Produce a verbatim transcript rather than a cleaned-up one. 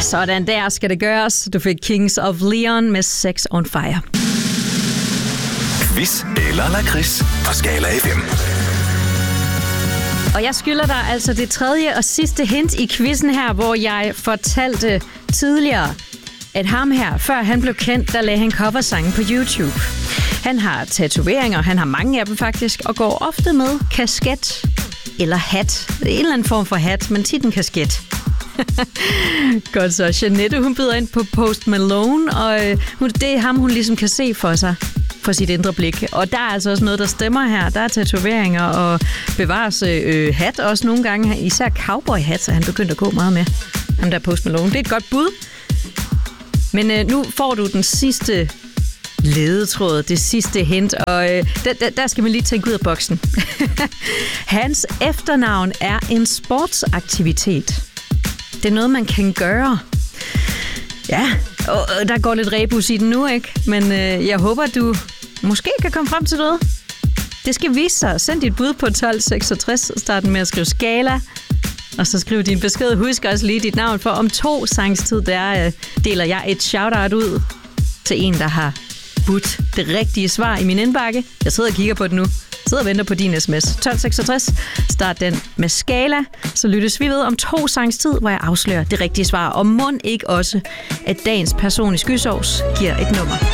Sådan der skal det gøres. Du fik Kings of Leon med Sex on Fire. Quiz eller lakrids på Skala F M. Og jeg skylder dig altså det tredje og sidste hint i quizzen her, hvor jeg fortalte tidligere, at ham her, før han blev kendt, der lagde han coversange på YouTube. Han har tatoveringer, han har mange af dem faktisk, og går ofte med kasket eller hat. En eller anden form for hat, men tit en kasket. Godt så. Jeanette, hun byder ind på Post Malone, og øh, det er ham, hun ligesom kan se for sig for sit indre blik. Og der er altså også noget, der stemmer her. Der er tatoveringer og bevares øh, hat også nogle gange. Især cowboy-hat, så han begyndte at gå meget med. Ham der Post Malone. Det er et godt bud. Men øh, nu får du den sidste ledetråd, det sidste hint, og øh, der, der, der skal man lige tænke ud af boksen. Hans efternavn er en sportsaktivitet. Det er noget, man kan gøre. Ja, og der går lidt rebus i den nu, ikke? Men øh, jeg håber, du måske kan komme frem til noget. Det skal vise sig. Send dit bud på tolv seksogtres. Start med at skrive Skala. Og så skriv din besked. Husk også lige dit navn, for om to sangs tid, der øh, deler jeg et shout-out ud til en, der har budt det rigtige svar i min indbakke. Jeg sidder og kigger på det nu. Jeg sidder og venter på din sms. tolv seksogtres. Start den med Skala. Så lyttes vi ved om to sangs tid, hvor jeg afslører det rigtige svar. Og mon ikke også, at dagens person i skysovs giver et nummer.